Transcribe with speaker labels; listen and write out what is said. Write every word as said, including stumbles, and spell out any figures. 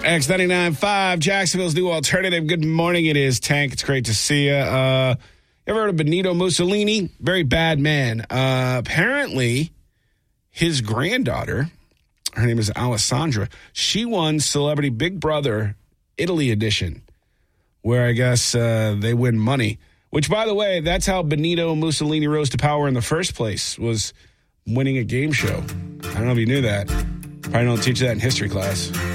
Speaker 1: X ninety-nine point five, Jacksonville's new alternative. Good morning. It is Tank. It's great to see you. Uh, you ever heard of Benito Mussolini? Very bad man. Uh, apparently, his granddaughter, her name is Alessandra, she won Celebrity Big Brother Italy edition, where I guess uh, they win money. Which, by the way, that's how Benito Mussolini rose to power in the first place, was winning a game show. I don't know if you knew that. Probably don't teach that in history class.